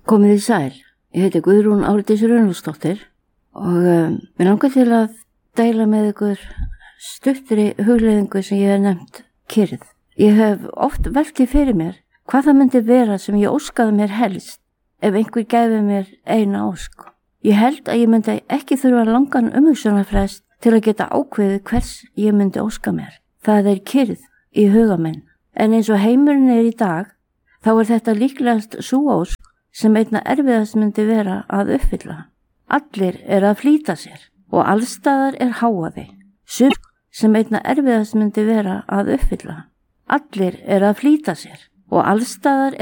Komið í sæl, ég heiti Guðrún Árdís Runolfsdóttir og mér langar til að deila með ykkur stuttri hugleiðingu sem ég hef nefnt kyrrð. Ég hef oft velt því fyrir mér hvað það myndi vera sem ég óskaði mér helst ef einhver gæfi mér eina ósk. Ég held að ég myndi ekki þurfa langan umhugsunarfrest til að geta ákveðið hvers ég myndi óska mér. Það er kyrrð í huga minn. En eins og heimurinn er í dag, þá er þetta líklegast sú ósk sem einna erfiðast myndi vera að uppfylla. Allir er að flýta sér og allstaðar er hávaði. Sem einna erfiðast myndi vera að uppfylla. Allir er að flýta sér og allstaðar